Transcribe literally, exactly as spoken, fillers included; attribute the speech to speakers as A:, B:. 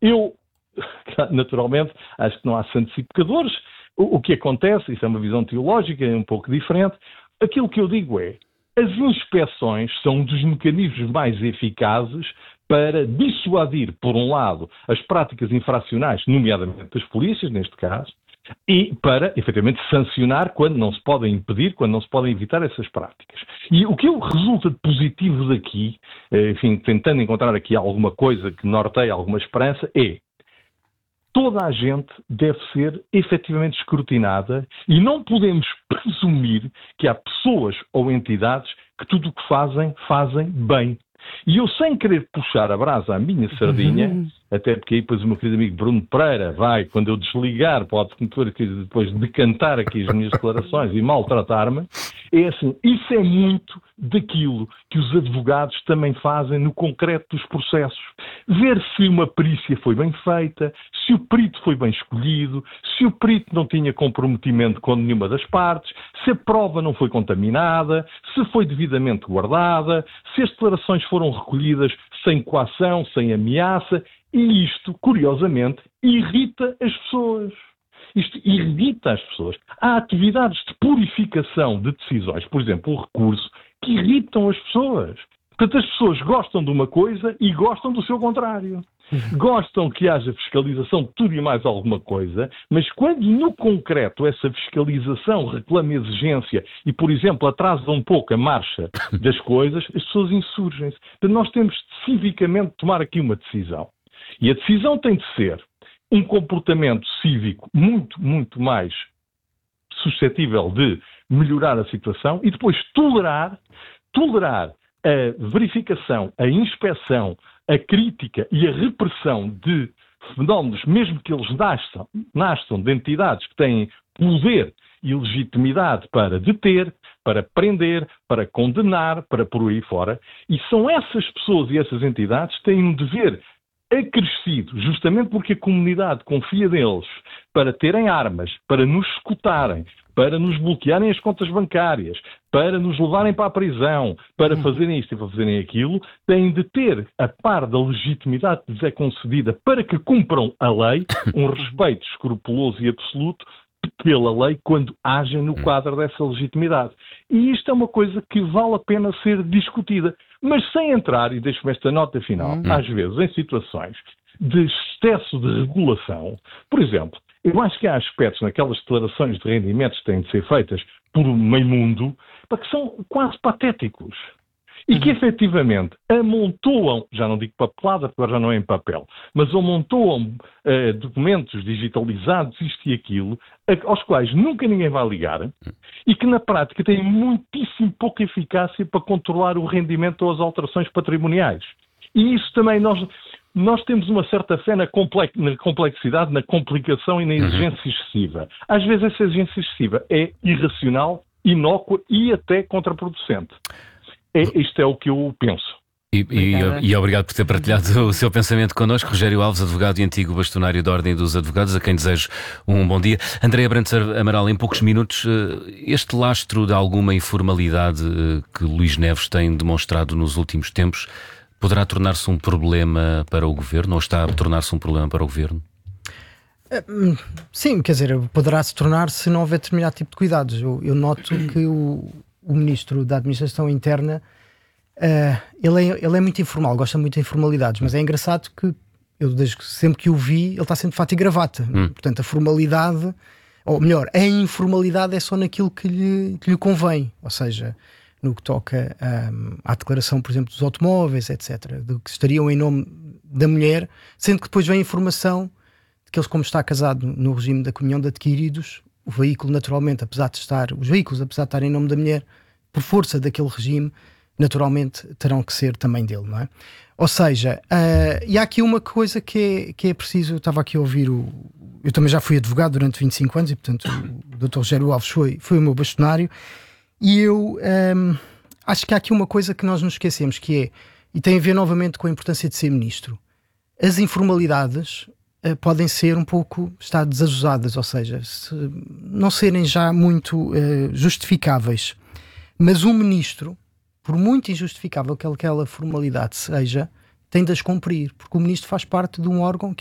A: Eu, naturalmente, acho que não há santos e pecadores. O, o que acontece, isso é uma visão teológica, é um pouco diferente. Aquilo que eu digo é, as inspeções são um dos mecanismos mais eficazes para dissuadir, por um lado, as práticas infracionais, nomeadamente das polícias, neste caso, e para, efetivamente, sancionar quando não se podem impedir, quando não se podem evitar essas práticas. E o que resulta de positivo daqui, enfim, tentando encontrar aqui alguma coisa que norteie alguma esperança, é toda a gente deve ser efetivamente escrutinada e não podemos presumir que há pessoas ou entidades que tudo o que fazem, fazem bem. E eu, sem querer puxar a brasa à minha sardinha, uhum. até porque aí depois o meu querido amigo Bruno Pereira vai, quando eu desligar, pode depois decantar aqui as minhas declarações e maltratar-me, é assim, isso é muito daquilo que os advogados também fazem no concreto dos processos. Ver se uma perícia foi bem feita, se o perito foi bem escolhido, se o perito não tinha comprometimento com nenhuma das partes, se a prova não foi contaminada, se foi devidamente guardada, se as declarações foram recolhidas sem coação, sem ameaça, e isto, curiosamente, irrita as pessoas. Isto irrita as pessoas. Há atividades de purificação de decisões, por exemplo, o recurso, que irritam as pessoas. Portanto, as pessoas gostam de uma coisa e gostam do seu contrário. Gostam que haja fiscalização de tudo e mais alguma coisa, mas quando no concreto essa fiscalização reclama exigência e, por exemplo, atrasa um pouco a marcha das coisas, as pessoas insurgem-se. Portanto, nós temos de civicamente tomar aqui uma decisão. E a decisão tem de ser um comportamento cívico muito, muito mais suscetível de melhorar a situação e depois tolerar, tolerar a verificação, a inspeção, a crítica e a repressão de fenómenos, mesmo que eles nasçam, nasçam de entidades que têm poder e legitimidade para deter, para prender, para condenar, para por aí fora. E são essas pessoas e essas entidades que têm um dever acrescido, justamente porque a comunidade confia neles para terem armas, para nos escutarem, para nos bloquearem as contas bancárias, para nos levarem para a prisão, para fazerem isto e para fazerem aquilo, têm de ter, a par da legitimidade que lhes é concedida para que cumpram a lei, um respeito escrupuloso e absoluto pela lei quando agem no quadro dessa legitimidade. E isto é uma coisa que vale a pena ser discutida, mas sem entrar, e deixo-me esta nota final, hum. às vezes em situações de excesso de regulação. Por exemplo, eu acho que há aspectos naquelas declarações de rendimentos que têm de ser feitas por meio mundo, que são quase patéticos. E que, efetivamente, amontoam, já não digo papelada, porque agora já não é em papel, mas amontoam uh, documentos digitalizados, isto e aquilo, a, aos quais nunca ninguém vai ligar, e que, na prática, têm muitíssimo pouca eficácia para controlar o rendimento ou as alterações patrimoniais. E isso também nós... Nós temos uma certa fé na, complex, na complexidade, na complicação e na exigência excessiva. Às vezes essa exigência excessiva é irracional, inócua e até contraproducente. É, isto é o que eu penso.
B: E, e, e obrigado por ter partilhado o seu pensamento connosco. Rogério Alves, advogado e antigo bastonário da Ordem dos Advogados, a quem desejo um bom dia. Andréa Brantes Amaral, em poucos minutos, este lastro de alguma informalidade que Luís Neves tem demonstrado nos últimos tempos poderá tornar-se um problema para o Governo ou está a tornar-se um problema para o Governo?
C: Sim, quer dizer, poderá se tornar se não houver determinado tipo de cuidados. Eu, eu noto que o, o Ministro da Administração Interna uh, ele, é, ele é muito informal, gosta muito de informalidades, mas é engraçado que eu desde que sempre que o vi, ele está sempre de fato e gravata. Hum. Portanto, a formalidade, ou melhor, a informalidade é só naquilo que lhe, que lhe convém, ou seja, no que toca um, à declaração, por exemplo, dos automóveis, etcétera, de que estariam em nome da mulher, sendo que depois vem a informação de que eles, como está casado no regime da comunhão de adquiridos, o veículo naturalmente, apesar de estar, os veículos, apesar de estarem em nome da mulher, por força daquele regime, naturalmente terão que ser também dele, não é? Ou seja, uh, e há aqui uma coisa que é, que é preciso, eu estava aqui a ouvir o... Eu também já fui advogado durante vinte e cinco anos e, portanto, o doutor Rogério Alves foi, foi o meu bastonário. E eu um, acho que há aqui uma coisa que nós nos esquecemos, que é, e tem a ver novamente com a importância de ser ministro. As informalidades uh, podem ser um pouco, estar desajustadas, ou seja, se não serem já muito uh, justificáveis. Mas um ministro, por muito injustificável que aquela formalidade seja, tem de as cumprir, porque o ministro faz parte de um órgão